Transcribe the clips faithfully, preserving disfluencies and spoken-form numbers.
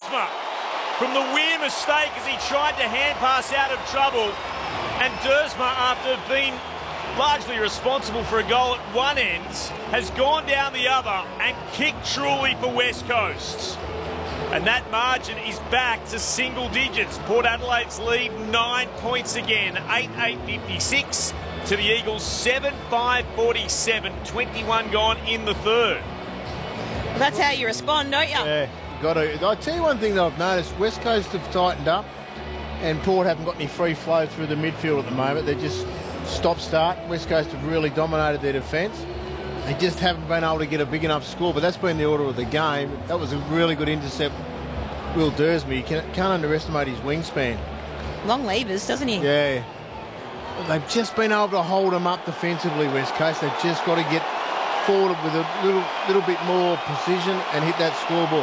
Duursma from the weird mistake as he tried to hand pass out of trouble. And Duursma, after being largely responsible for a goal at one end, has gone down the other and kicked truly for West Coast. And that margin is back to single digits. Port Adelaide's lead nine points again, eight eight fifty-six to the Eagles seven five forty-seven, twenty-one gone in the third. Well, that's how you respond, don't you? Yeah, you got to. I'll tell you one thing that I've noticed: West Coast have tightened up, and Port haven't got any free flow through the midfield at the moment. They're just stop-start. West Coast have really dominated their defence. They just haven't been able to get a big enough score, but that's been the order of the game. That was a really good intercept. Will Duursma, you can, can't underestimate his wingspan. Long levers, doesn't he? Yeah. They've just been able to hold them up defensively, West Coast. They've just got to get forward with a little, little bit more precision and hit that scoreboard.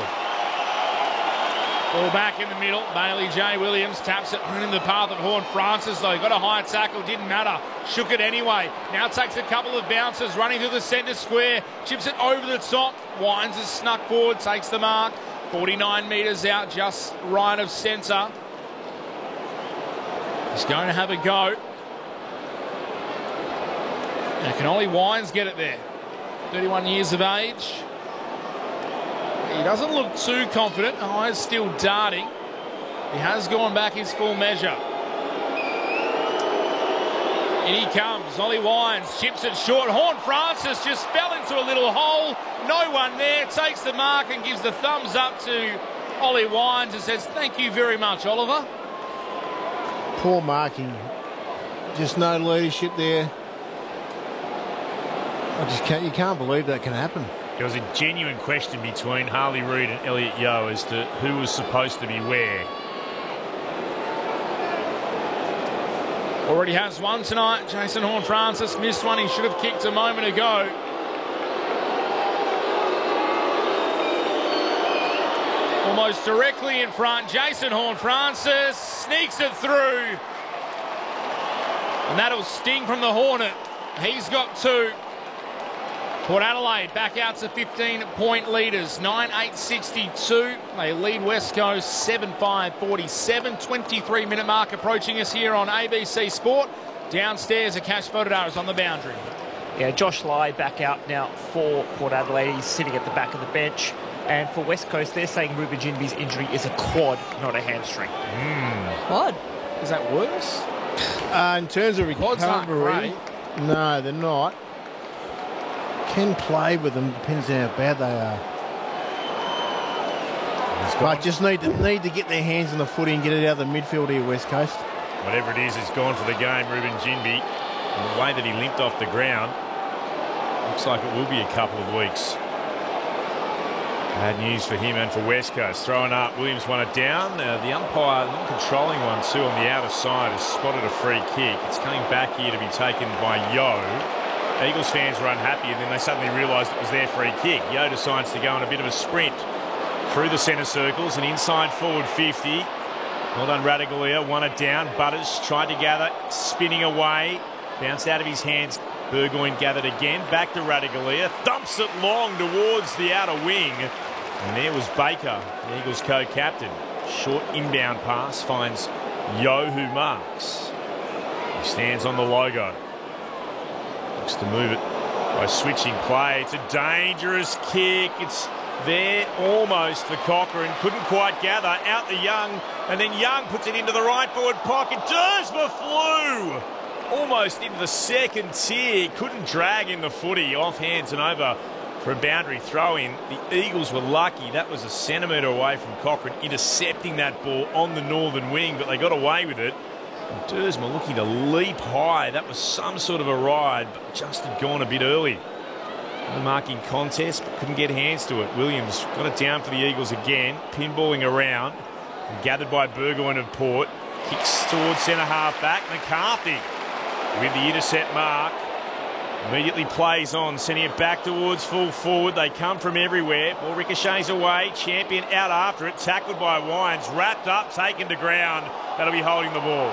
Ball back in the middle. Bailey J. Williams taps it in the path of Horne-Francis, though. Got a high tackle, didn't matter. Shook it anyway. Now takes a couple of bounces, running through the centre square. Chips it over the top. Wines is snuck forward, takes the mark. forty-nine metres out, just right of centre. He's going to have a go. Now, can Ollie Wines get it there? thirty-one years of age. He doesn't look too confident. Eyes still darting. He has gone back his full measure. In he comes. Ollie Wines chips it short. Horne-Francis just fell into a little hole. No one there. Takes the mark and gives the thumbs up to Ollie Wines and says, thank you very much, Oliver. Poor marking. Just no leadership there. I just can't, you can't believe that can happen. There was a genuine question between Harley Reid and Elliot Yeo as to who was supposed to be where. Already has one tonight. Jason Horne-Francis missed one. He should have kicked a moment ago. Almost directly in front. Jason Horne-Francis sneaks it through. And that'll sting from the Hornet. He's got two. Port Adelaide back out to fifteen-point leaders, nine eight sixty-two. They lead West Coast seven five forty-seven. twenty-three minute mark approaching us here on A B C Sport. Downstairs, Akash Vodadar is on the boundary. Yeah, Josh Lai back out now for Port Adelaide. He's sitting at the back of the bench. And for West Coast, they're saying Ruben Jinby's injury is a quad, not a hamstring. Mm. Quad? Is that worse? Uh, in terms of Quads aren't recovery, great. no, they're not. Can play with them, depends on how bad they are. But just need to need to get their hands on the footy and get it out of the midfield here, West Coast. Whatever it is, it's gone for the game, Ruben Jinby. And the way that he limped off the ground, looks like it will be a couple of weeks. Bad news for him and for West Coast. Throwing up, Williams won it down. Uh, the umpire, the controlling one too, on the outer side, has spotted a free kick. It's coming back here to be taken by Yeo. Eagles fans were unhappy, and then they suddenly realised it was their free kick. Yeo decides to go on a bit of a sprint through the centre circles and inside forward fifty. Well done, Ratugolea. Won it down. Butters tried to gather, spinning away. Bounced out of his hands. Burgoyne gathered again. Back to Ratugolea. Thumps it long towards the outer wing. And there was Baker, the Eagles co-captain. Short inbound pass finds Yeo, who marks. He stands on the logo. Looks to move it by switching play. It's a dangerous kick. It's there almost for Cochrane. Couldn't quite gather. Out to Young. And then Young puts it into the right forward pocket. Duursma flew almost into the second tier. Couldn't drag in the footy. Off hands and over for a boundary throw in. The Eagles were lucky. That was a centimetre away from Cochrane intercepting that ball on the northern wing, but they got away with it. And Duursma looking to leap high. That was some sort of a ride, but just had gone a bit early. The marking contest, but couldn't get hands to it. Williams got it down for the Eagles again, pinballing around. Gathered by Burgoyne of Port. Kicks towards centre half back. McCarthy with the intercept mark. Immediately plays on, sending it back towards full forward. They come from everywhere. Ball ricochets away. Champion out after it. Tackled by Wines. Wrapped up, taken to ground. That'll be holding the ball.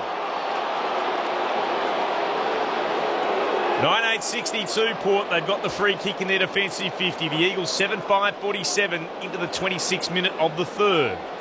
nine eight sixty-two Port. They've got the free kick in their defensive fifty. The Eagles seven five forty-seven into the twenty-sixth minute of the third.